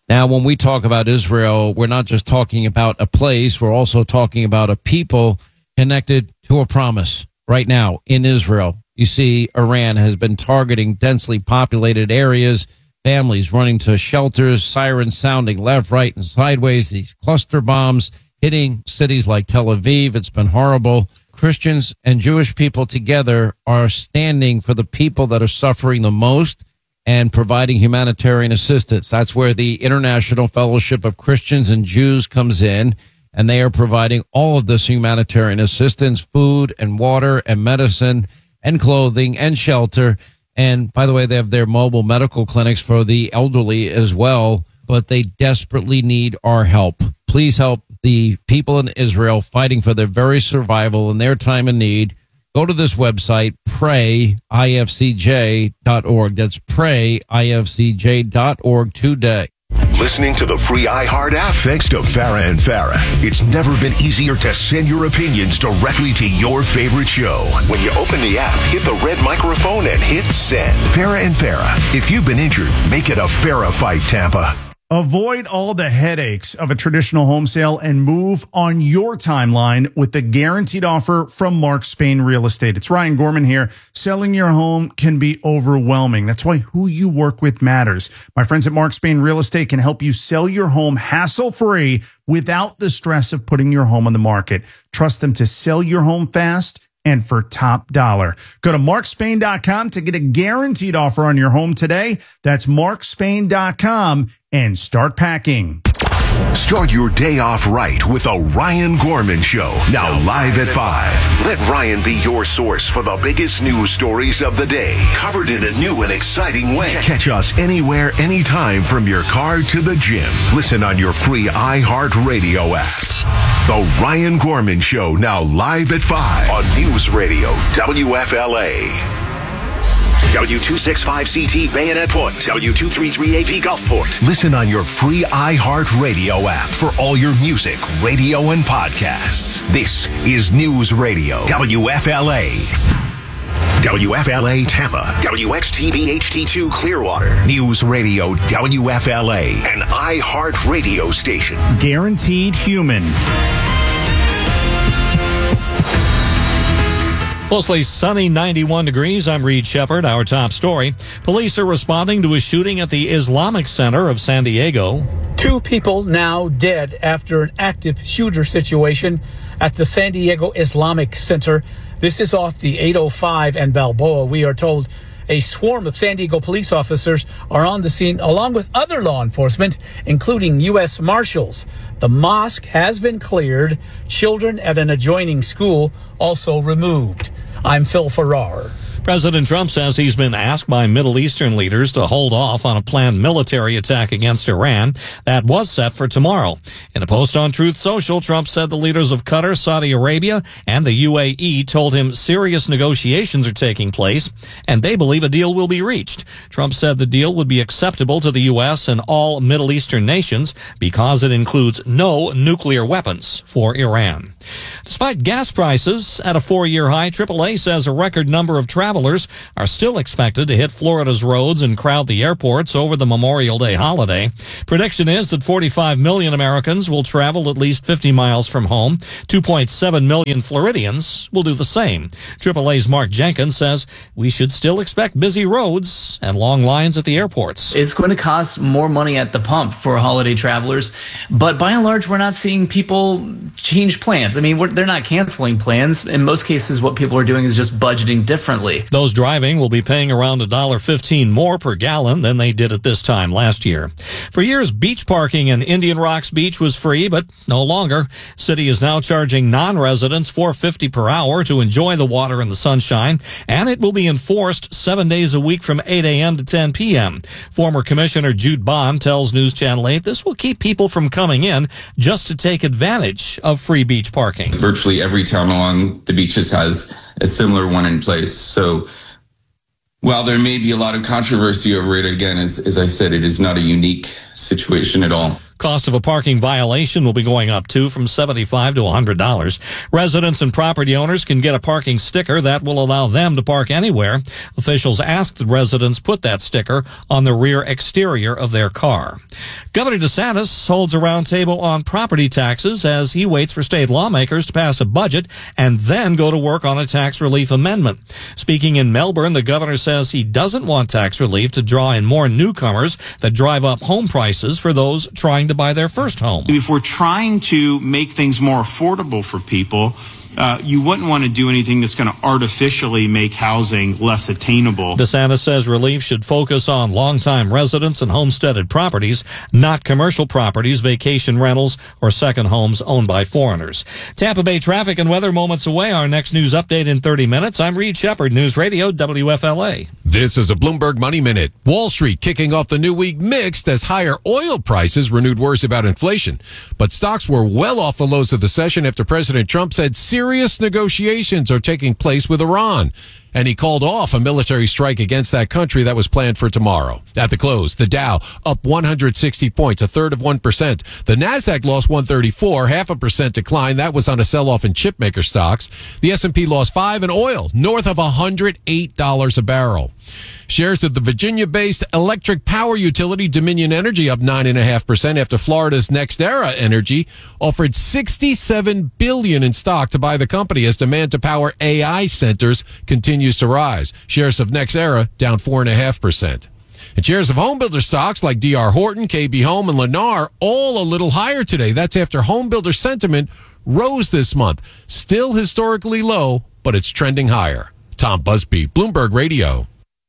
Now, when we talk about Israel, we're not just talking about a place. We're also talking about a people connected to a promise. Right now in Israel, you see Iran has been targeting densely populated areas, families running to shelters, sirens sounding left, right, and sideways, these cluster bombs hitting cities like Tel Aviv. It's been horrible. Christians and Jewish people together are standing for the people that are suffering the most and providing humanitarian assistance. That's where the International Fellowship of Christians and Jews comes in, and they are providing all of this humanitarian assistance, food and water and medicine and clothing and shelter. And by the way, they have their mobile medical clinics for the elderly as well, but they desperately need our help. Please help the people in Israel fighting for their very survival in their time of need. Go to this website, prayifcj.org. That's prayifcj.org today. Listening to the free iHeart app thanks to Farah and Farah. It's never been easier to send your opinions directly to your favorite show. When you open the app, hit the red microphone and hit send. Farah and Farah. If you've been injured, make it a Farah fight, Tampa. Avoid all the headaches of a traditional home sale and move on your timeline with the guaranteed offer from Mark Spain Real Estate. It's Ryan Gorman here. Selling your home can be overwhelming. That's why who you work with matters. My friends at Mark Spain Real Estate can help you sell your home hassle-free without the stress of putting your home on the market. Trust them to sell your home fast and for top dollar. Go to markspain.com to get a guaranteed offer on your home today. That's markspain.com and start packing. Start your day off right with the Ryan Gorman Show. Now live at 5. Let Ryan be your source for the biggest news stories of the day, covered in a new and exciting way. Catch us anywhere, anytime from your car to the gym. Listen on your free iHeart Radio app. The Ryan Gorman Show, now live at 5 on News Radio WFLA. W265CT Bayonet Point, W233AV Gulfport. Listen on your free iHeart Radio app for all your music, radio, and podcasts. This is News Radio WFLA. WFLA Tampa, WXTV HD2 Clearwater, News Radio WFLA, an iHeart Radio station. Guaranteed human. Mostly sunny, 91 degrees. I'm Reed Shepard. Our top story. Police are responding to a shooting at the Islamic Center of San Diego. 2 people now dead after an active shooter situation at the San Diego Islamic Center. This is off the 805 and Balboa. We are told a swarm of San Diego police officers are on the scene, along with other law enforcement, including U.S. Marshals. The mosque has been cleared. Children at an adjoining school also removed. I'm Phil Farrar. President Trump says he's been asked by Middle Eastern leaders to hold off on a planned military attack against Iran that was set for tomorrow. In a post on Truth Social, Trump said the leaders of Qatar, Saudi Arabia, and the UAE told him serious negotiations are taking place, and they believe a deal will be reached. Trump said the deal would be acceptable to the U.S. and all Middle Eastern nations because it includes no nuclear weapons for Iran. Despite gas prices at a 4-year high, AAA says a record number of travelers are still expected to hit Florida's roads and crowd the airports over the Memorial Day holiday. Prediction is that 45 million Americans will travel at least 50 miles from home. 2.7 million Floridians will do the same. AAA's Mark Jenkins says we should still expect busy roads and long lines at the airports. It's going to cost more money at the pump for holiday travelers, but by and large, we're not seeing people change plans. I mean, they're not canceling plans. In most cases, what people are doing is just budgeting differently. Those driving will be paying around $1.15 more per gallon than they did at this time last year. For years, beach parking in Indian Rocks Beach was free, but no longer. City is now charging non-residents $4.50 per hour to enjoy the water and the sunshine, and it will be enforced 7 days a week from 8 a.m. to 10 p.m. Former Commissioner Jude Bond tells News Channel 8 this will keep people from coming in just to take advantage of free beach parking. Virtually every town along the beaches has a similar one in place. So while there may be a lot of controversy over it, again, as I said, it is not a unique situation at all. Cost of a parking violation will be going up, too, from $75 to $100. Residents and property owners can get a parking sticker that will allow them to park anywhere. Officials asked the residents put that sticker on the rear exterior of their car. Governor DeSantis holds a roundtable on property taxes as he waits for state lawmakers to pass a budget and then go to work on a tax relief amendment. Speaking in Melbourne, the governor says he doesn't want tax relief to draw in more newcomers that drive up home prices for those trying to buy their first home. If we're trying to make things more affordable for people, you wouldn't want to do anything that's going to artificially make housing less attainable. DeSantis says relief should focus on longtime residents and homesteaded properties, not commercial properties, vacation rentals, or second homes owned by foreigners. Tampa Bay traffic and weather moments away. Our next news update in 30 minutes. I'm Reed Shepard, News Radio WFLA. This is a Bloomberg Money Minute. Wall Street kicking off the new week mixed as higher oil prices renewed worries about inflation. But stocks were well off the lows of the session after President Trump said serious negotiations are taking place with Iran. And he called off a military strike against that country that was planned for tomorrow. At the close, the Dow up 160 points, 1/3%. The Nasdaq lost 134, 0.5% decline. That was on a sell-off in chipmaker stocks. The S&P lost 5, and oil north of $108 a barrel. Shares of the Virginia-based electric power utility Dominion Energy up 9.5% after Florida's NextEra Energy offered $67 billion in stock to buy the company as demand to power AI centers continues to rise. Shares of NextEra down 4.5%. And shares of home builder stocks like D.R. Horton, KB Home, and Lennar all a little higher today. That's after home builder sentiment rose this month. Still historically low, but it's trending higher. Tom Busby, Bloomberg Radio.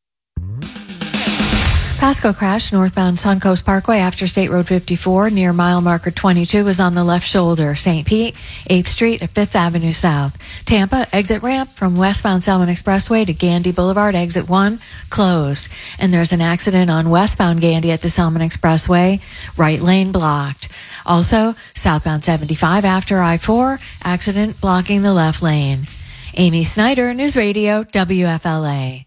Pasco crash northbound Suncoast Parkway after State Road 54 near mile marker 22 is on the left shoulder. St. Pete, 8th Street at 5th Avenue South. Tampa, exit ramp from westbound Selman Expressway to Gandy Boulevard, exit 1, closed. And there's an accident on westbound Gandy at the Selman Expressway, right lane blocked. Also, southbound 75 after I-4, accident blocking the left lane. Amy Snyder, News Radio, WFLA.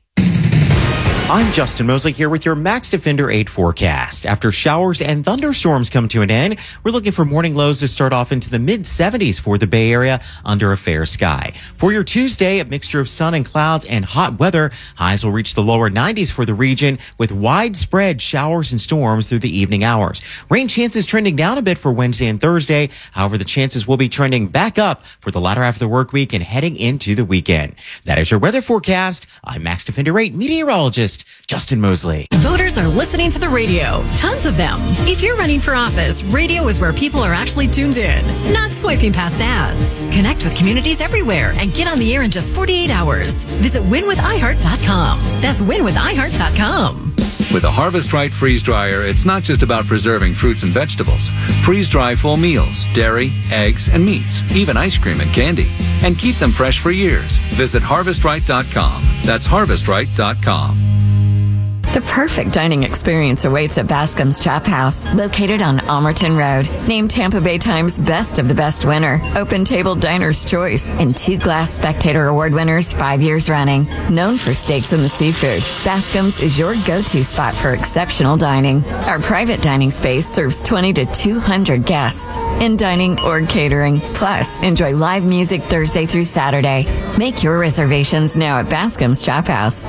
I'm Justin Mosley here with your Max Defender 8 forecast. After showers and thunderstorms come to an end, we're looking for morning lows to start off into the mid-70s for the Bay Area under a fair sky. For your Tuesday, a mixture of sun and clouds and hot weather. Highs will reach the lower 90s for the region with widespread showers and storms through the evening hours. Rain chances trending down a bit for Wednesday and Thursday. However, the chances will be trending back up for the latter half of the work week and heading into the weekend. That is your weather forecast. I'm Max Defender 8 meteorologist Justin Mosley. Voters are listening to the radio. Tons of them. If you're running for office, radio is where people are actually tuned in, not swiping past ads. Connect with communities everywhere and get on the air in just 48 hours. Visit winwithiheart.com. That's winwithiheart.com. With a Harvest Right freeze dryer, it's not just about preserving fruits and vegetables. Freeze dry full meals, dairy, eggs, and meats, even ice cream and candy, and keep them fresh for years. Visit harvestright.com. That's harvestright.com. The perfect dining experience awaits at Bascom's Chop House, located on Almerton Road. Named Tampa Bay Times Best of the Best winner, Open Table Diner's Choice, and 2 Glass Spectator Award winners 5 years running. Known for steaks and the seafood, Bascom's is your go-to spot for exceptional dining. Our private dining space serves 20 to 200 guests, in dining or catering. Plus, enjoy live music Thursday through Saturday. Make your reservations now at Bascom's Chop House.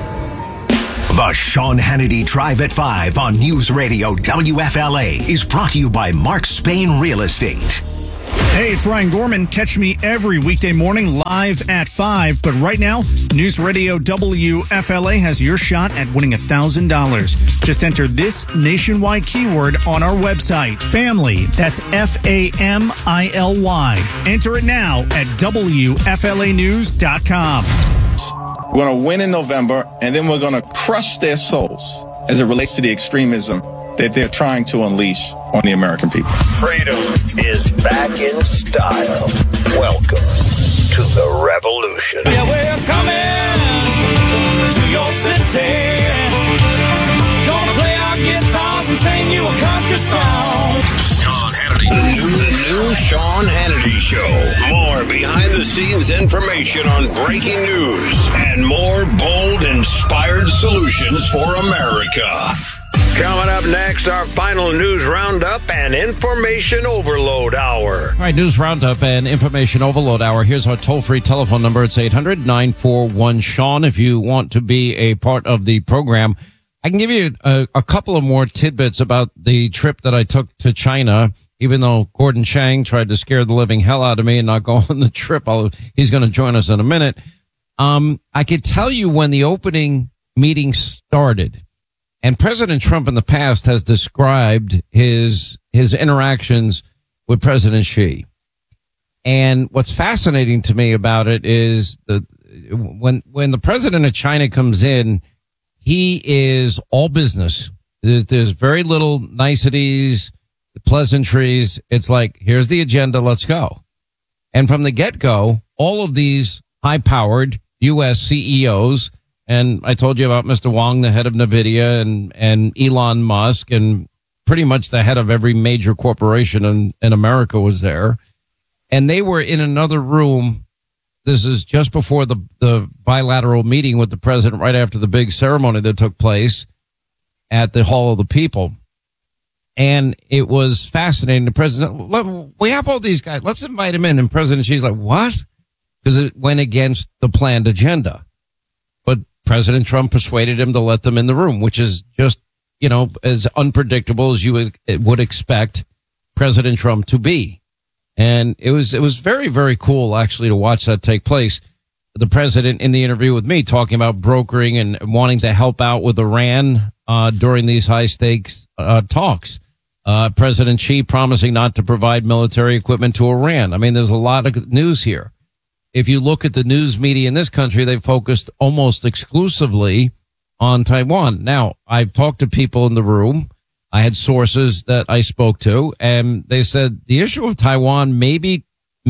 The Sean Hannity Drive at 5 on News Radio WFLA is brought to you by Mark Spain Real Estate. Hey, it's Ryan Gorman. Catch me every weekday morning live at 5. But right now, News Radio WFLA has your shot at winning $1,000. Just enter this nationwide keyword on our website. Family. That's FAMILY. Enter it now at WFLAnews.com. We're going to win in November, and then we're going to crush their souls as it relates to the extremism that they're trying to unleash on the American people. Freedom is back in style. Welcome to the revolution. Yeah, we're coming to your city. Gonna play our guitars and sing you a country song. Sean Hannity. The new Sean Hannity Show. More behind-the-scenes information on breaking news and more bold, inspired solutions for America. Coming up next, our final news roundup and information overload hour. All right, news roundup and information overload hour. Here's our toll-free telephone number. It's 800-941-SEAN. If you want to be a part of the program, I can give you a couple of more tidbits about the trip that I took to China. Even though Gordon Chang tried to scare the living hell out of me and not go on the trip, he's going to join us in a minute. I could tell you when the opening meeting started. And President Trump in the past has described his interactions with President Xi. And what's fascinating to me about it is when the president of China comes in, he is all business. There's very little niceties, pleasantries. It's like, here's the agenda, let's go. And from the get-go, all of these high-powered U.S. CEOs, and I told you about Mr. Wang, the head of NVIDIA, and Elon Musk, and pretty much the head of every major corporation in America was there. And they were in another room. This is just before the bilateral meeting with the president, right after the big ceremony that took place at the Hall of the People. And it was fascinating. The president, look, we have all these guys. Let's invite him in. And President Xi's like, what? Because it went against the planned agenda. But President Trump persuaded him to let them in the room, which is just, as unpredictable as you would expect President Trump to be. And it was very, very cool, actually, to watch that take place. The president in the interview with me talking about brokering and wanting to help out with Iran during these high stakes talks. President Xi promising not to provide military equipment to Iran. I mean, there's a lot of news here. If you look at the news media in this country, they focused almost exclusively on Taiwan. Now, I've talked to people in the room. I had sources that I spoke to, and they said the issue of Taiwan maybe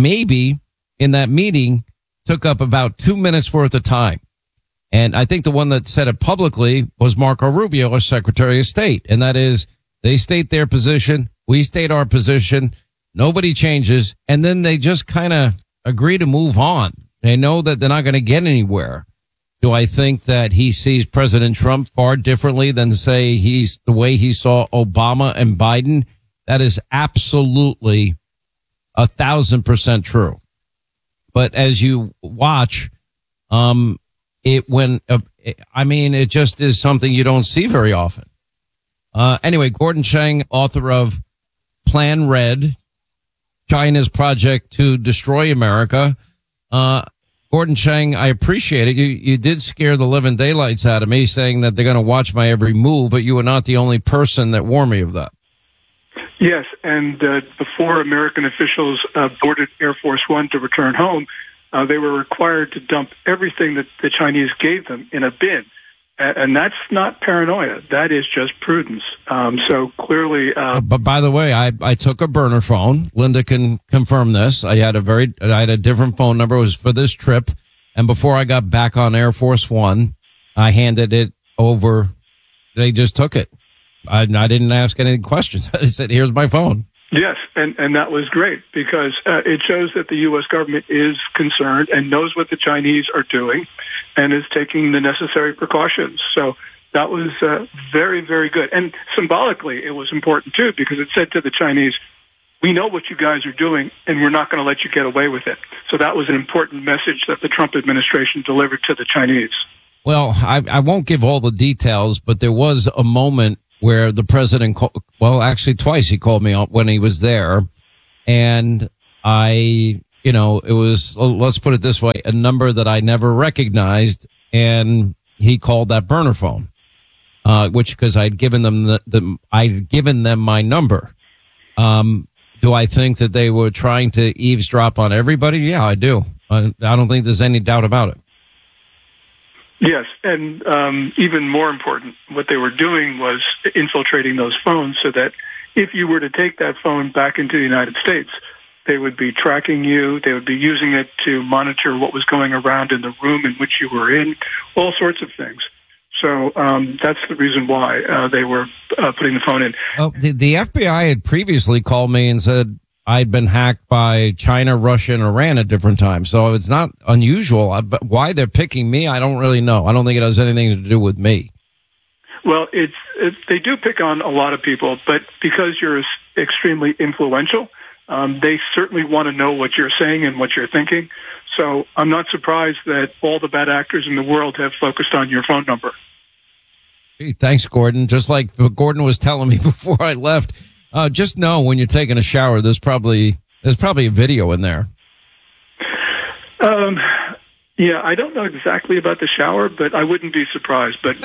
in that meeting took up about 2 minutes worth of time. And I think the one that said it publicly was Marco Rubio, our Secretary of State. And that is, they state their position, we state our position, nobody changes, and then they just kind of agree to move on. They know that they're not going to get anywhere. Do I think that he sees President Trump far differently than, say, he's the way he saw Obama and Biden? That is absolutely 1,000% true. But as you watch, it just is something you don't see very often. Anyway, Gordon Chang, author of Plan Red, China's project to destroy America. Gordon Chang, I appreciate it. You did scare the living daylights out of me, saying that they're going to watch my every move, but you were not the only person that warned me of that. Yes, and before American officials boarded Air Force One to return home, they were required to dump everything that the Chinese gave them in a bin. And that's not paranoia. That is just prudence. So clearly. But by the way, I took a burner phone. Linda can confirm this. I had a different phone number. It was for this trip. And before I got back on Air Force One, I handed it over. They just took it. I didn't ask any questions. I said, here's my phone. Yes, and that was great because it shows that the U.S. government is concerned and knows what the Chinese are doing and is taking the necessary precautions. So that was very, very good. And symbolically, it was important, too, because it said to the Chinese, we know what you guys are doing, and we're not going to let you get away with it. So that was an important message that the Trump administration delivered to the Chinese. Well, I won't give all the details, but there was a moment where the president, actually twice he called me up when he was there. And it was, let's put it this way, a number that I never recognized. And he called that burner phone, because I'd given them I'd given them my number. Do I think that they were trying to eavesdrop on everybody? Yeah, I do. I don't think there's any doubt about it. Yes, and even more important, what they were doing was infiltrating those phones so that if you were to take that phone back into the United States, they would be tracking you, they would be using it to monitor what was going around in the room in which you were in, all sorts of things. So that's the reason why they were putting the phone in. Well, the FBI had previously called me and said I'd been hacked by China, Russia, and Iran at different times. So it's not unusual. But why they're picking me, I don't really know. I don't think it has anything to do with me. Well, they do pick on a lot of people, but because you're extremely influential, they certainly want to know what you're saying and what you're thinking. So I'm not surprised that all the bad actors in the world have focused on your phone number. Hey, thanks, Gordon. Just like Gordon was telling me before I left, just know when you're taking a shower, there's probably a video in there. Yeah, I don't know exactly about the shower, but I wouldn't be surprised. But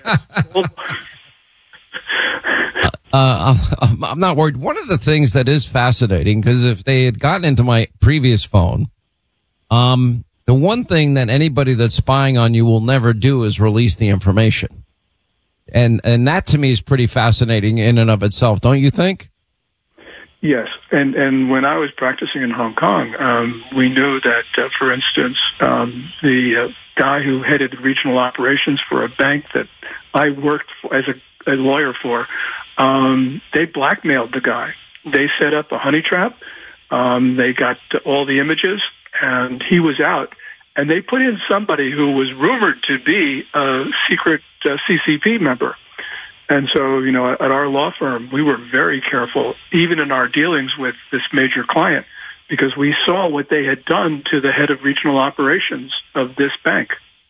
I'm not worried. One of the things that is fascinating, because if they had gotten into my previous phone, the one thing that anybody that's spying on you will never do is release the information. And that to me is pretty fascinating in and of itself, don't you think? yes, and when I was practicing in Hong Kong, we knew that, for instance, the guy who headed the regional operations for a bank that I worked for, as a lawyer for, they blackmailed the guy. They set up a honey trap. They got all the images, and he was out. And they put in somebody who was rumored to be a secret CCP member. And so, you know, at our law firm, we were very careful, even in our dealings with this major client, because we saw what they had done to the head of regional operations of this bank.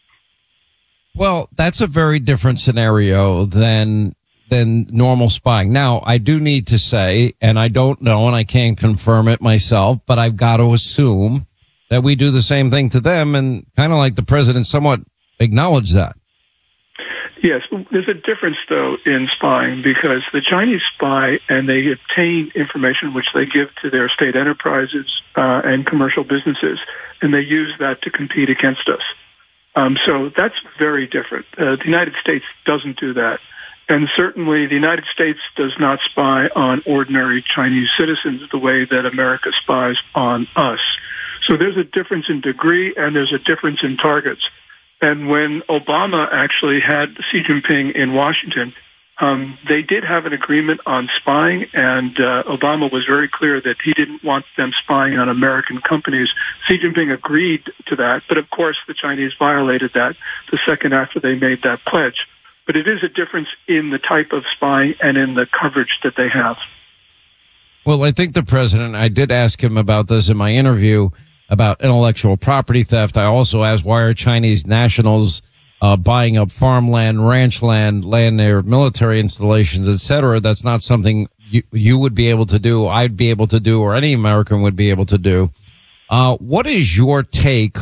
Well, that's a very different scenario than normal spying. Now, I do need to say, and I don't know, and I can't confirm it myself, but I've got to assume that we do the same thing to them, and kind of like the president somewhat acknowledged that. Yes, there's a difference, though, in spying, because the Chinese spy and they obtain information which they give to their state enterprises and commercial businesses, and they use that to compete against us. So that's very different. The United States doesn't do that. And certainly the United States does not spy on ordinary Chinese citizens the way that America spies on us. So there's a difference in degree, and there's a difference in targets. And when Obama actually had Xi Jinping in Washington, they did have an agreement on spying, and Obama was very clear that he didn't want them spying on American companies. Xi Jinping agreed to that, but of course the Chinese violated that the second after they made that pledge. But it is a difference in the type of spying and in the coverage that they have. Well, I think the president, I did ask him about this in my interview about intellectual property theft. I also asked, why are Chinese nationals buying up farmland, ranch land near military installations, et cetera? That's not something you would be able to do, I'd be able to do, or any American would be able to do. What is your take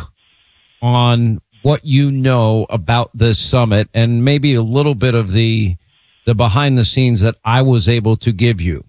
on what you know about this summit, and maybe a little bit of the behind the scenes that I was able to give you?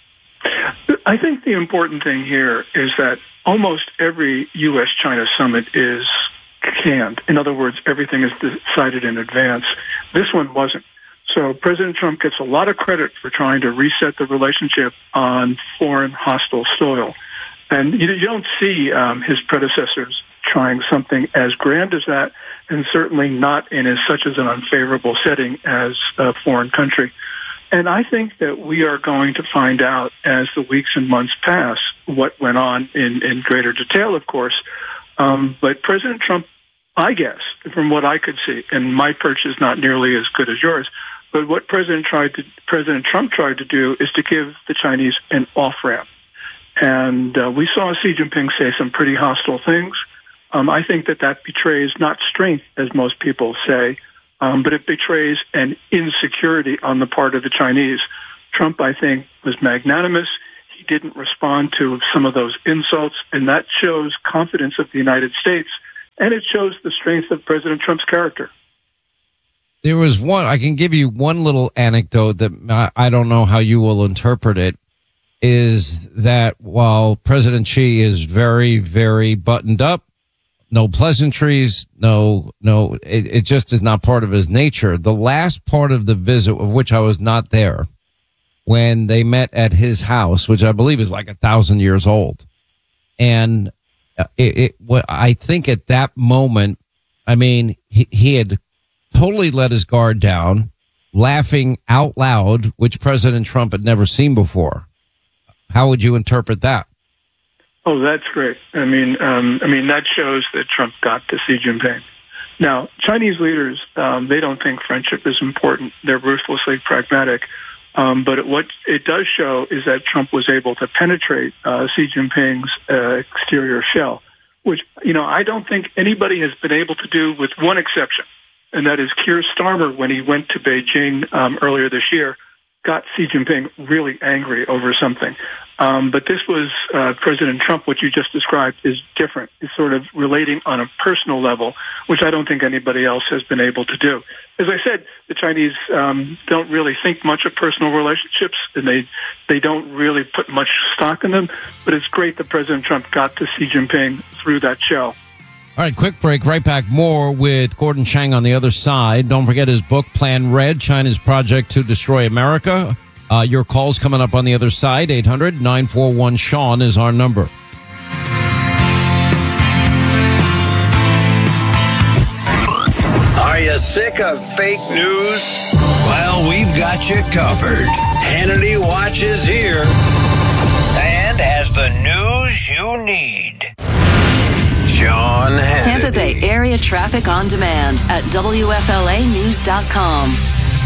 I think the important thing here is that almost every U.S.-China summit is canned. In other words, everything is decided in advance. This one wasn't. So President Trump gets a lot of credit for trying to reset the relationship on foreign hostile soil. And you don't see his predecessors trying something as grand as that, and certainly not in such as an unfavorable setting as a foreign country. And I think that we are going to find out as the weeks and months pass what went on in greater detail, of course. But President Trump, I guess, from what I could see, and my perch is not nearly as good as yours, but what President Trump tried to do is to give the Chinese an off-ramp. And we saw Xi Jinping say some pretty hostile things. I think that betrays not strength, as most people say, but it betrays an insecurity on the part of the Chinese. Trump, I think, was magnanimous. He didn't respond to some of those insults, and that shows confidence of the United States, and it shows the strength of President Trump's character. There was one, I can give you one little anecdote that I don't know how you will interpret it, is that while President Xi is very, very buttoned up, no pleasantries, it just is not part of his nature. The last part of the visit, of which I was not there, when they met at his house, which I believe is like 1,000 years old. And I think at that moment, I mean, he had totally let his guard down, laughing out loud, which President Trump had never seen before. How would you interpret that? Oh, that's great. I mean, that shows that Trump got to Xi Jinping. Now, Chinese leaders, they don't think friendship is important. They're ruthlessly pragmatic. But what it does show is that Trump was able to penetrate Xi Jinping's exterior shell, which, I don't think anybody has been able to do, with one exception, and that is Keir Starmer, when he went to Beijing earlier this year, got Xi Jinping really angry over something. But this was President Trump, what you just described, is different. It's sort of relating on a personal level, which I don't think anybody else has been able to do. As I said, the Chinese don't really think much of personal relationships, and they don't really put much stock in them. But it's great that President Trump got to Xi Jinping through that shell. All right, quick break. Right back. More with Gordon Chang on the other side. Don't forget his book, Plan Red, China's Project to Destroy America. Your call's coming up on the other side. 800-941-SEAN is our number. Are you sick of fake news? Well, we've got you covered. Hannity Watch is here and has the news you need. Sean Hannity. Tampa Bay area traffic on demand at WFLAnews.com.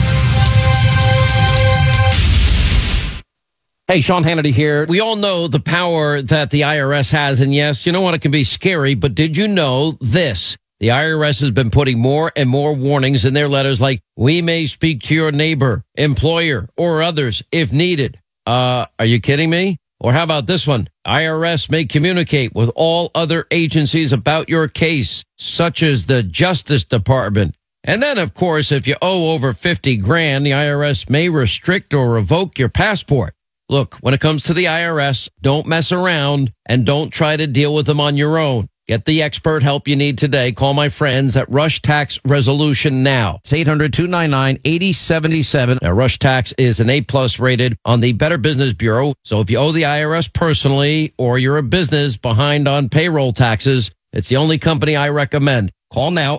Hey, Sean Hannity here. We all know the power that the IRS has, and yes, you know what, it can be scary, but did you know this? The IRS has been putting more and more warnings in their letters like, we may speak to your neighbor, employer, or others if needed. Are you kidding me? Or how about this one? IRS may communicate with all other agencies about your case, such as the Justice Department. And then, of course, if you owe over $50,000, the IRS may restrict or revoke your passport. Look, when it comes to the IRS, don't mess around and don't try to deal with them on your own. Get the expert help you need today. Call my friends at Rush Tax Resolution now. It's 800-299-8077. Now, Rush Tax is an A+ rated on the Better Business Bureau. So if you owe the IRS personally or you're a business behind on payroll taxes, it's the only company I recommend. Call now,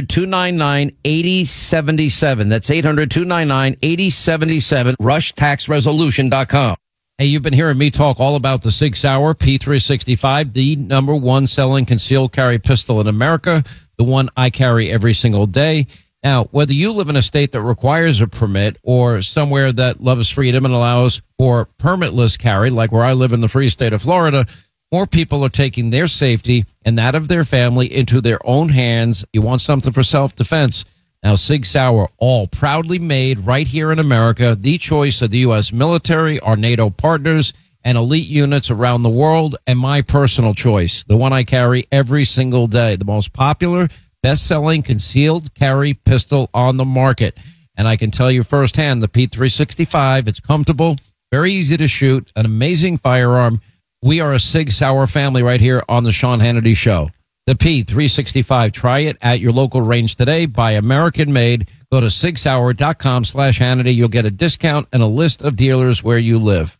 800-299-8077. That's 800-299-8077, rushtaxresolution.com. Hey, you've been hearing me talk all about the Sig Sauer P365, the number one selling concealed carry pistol in America, the one I carry every single day. Now, whether you live in a state that requires a permit or somewhere that loves freedom and allows for permitless carry, like where I live in the free state of Florida, more people are taking their safety and that of their family into their own hands. You want something for self-defense. Now, Sig Sauer, all proudly made right here in America, the choice of the U.S. military, our NATO partners, and elite units around the world, and my personal choice, the one I carry every single day, the most popular, best-selling concealed carry pistol on the market. And I can tell you firsthand, the P365, it's comfortable, very easy to shoot, an amazing firearm. We are a Sig Sauer family right here on the Sean Hannity Show. The P365. Try it at your local range today. Buy American made. Go to sigsauer.com/Hannity. You'll get a discount and a list of dealers where you live.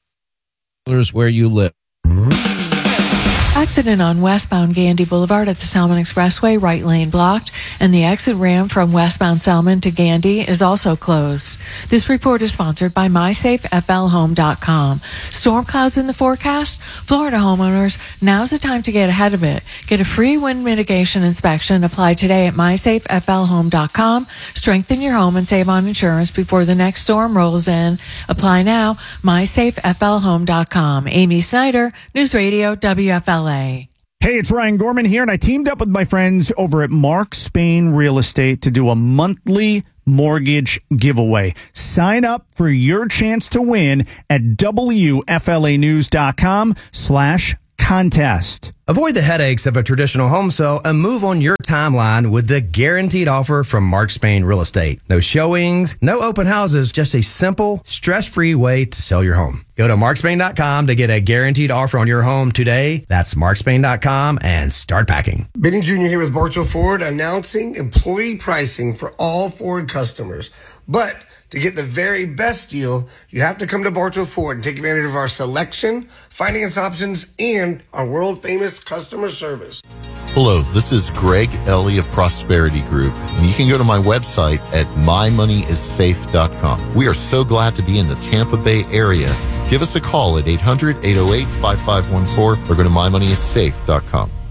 Accident on westbound Gandy Boulevard at the Salmon Expressway, right lane blocked, and the exit ramp from westbound Salmon to Gandy is also closed. This report is sponsored by MySafeFLHome.com. Storm clouds in the forecast? Florida homeowners, now's the time to get ahead of it. Get a free wind mitigation inspection applied today at MySafeFLHome.com. Strengthen your home and save on insurance before the next storm rolls in. Apply now, MySafeFLHome.com. Amy Snyder, News Radio WFLA. Hey, it's Ryan Gorman here, and I teamed up with my friends over at Mark Spain Real Estate to do a monthly mortgage giveaway. Sign up for your chance to win at WFLAnews.com/contest. Avoid the headaches of a traditional home sale and move on your timeline with the guaranteed offer from Mark Spain Real Estate. No showings, no open houses, just a simple, stress-free way to sell your home. Go to markspain.com to get a guaranteed offer on your home today. That's markspain.com and start packing. Benny Jr. here with Bartow Ford announcing employee pricing for all Ford customers. But to get the very best deal, you have to come to Bartow Ford and take advantage of our selection, finance options, and our world-famous customer service. Hello, this is Greg Ellie of Prosperity Group, and you can go to my website at mymoneyissafe.com. We are so glad to be in the Tampa Bay area. Give us a call at 800-808-5514 or go to mymoneyissafe.com.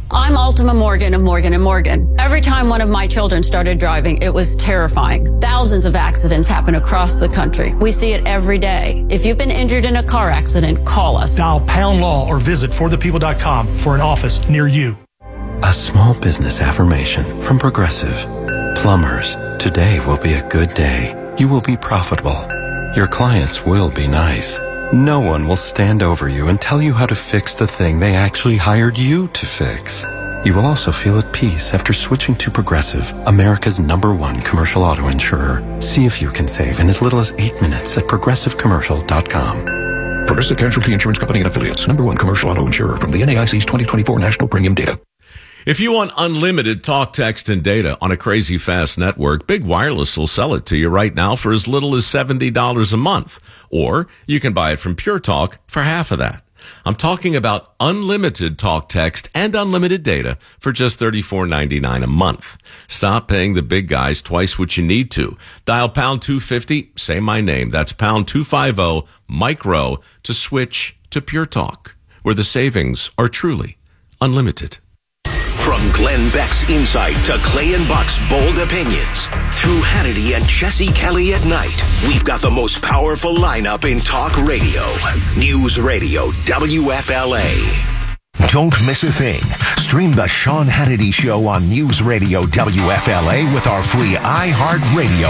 I'm Ultima Morgan of Morgan & Morgan. Every time one of my children started driving, it was terrifying. Thousands of accidents happen across the country. We see it every day. If you've been injured in a car accident, call us. Dial pound law or visit forthepeople.com for an office near you. A small business affirmation from Progressive. Plumbers, today will be a good day. You will be profitable. Your clients will be nice. No one will stand over you and tell you how to fix the thing they actually hired you to fix. You will also feel at peace after switching to Progressive, America's #1 commercial auto insurer. See if you can save in as little as 8 minutes at progressivecommercial.com. Progressive Casualty Insurance Company and Affiliates, #1 commercial auto insurer from the NAIC's 2024 National Premium Data. If you want unlimited talk, text, and data on a crazy fast network, Big Wireless will sell it to you right now for as little as $70 a month. Or you can buy it from Pure Talk for half of that. I'm talking about unlimited talk, text, and unlimited data for just $34.99 a month. Stop paying the big guys twice what you need to. Dial pound 250, say my name. That's pound 250 micro to switch to Pure Talk, where the savings are truly unlimited. From Glenn Beck's insight to Clay and Buck's bold opinions, through Hannity and Jesse Kelly at night, we've got the most powerful lineup in talk radio. News Radio WFLA. Don't miss a thing. Stream the Sean Hannity Show on News Radio WFLA with our free iHeartRadio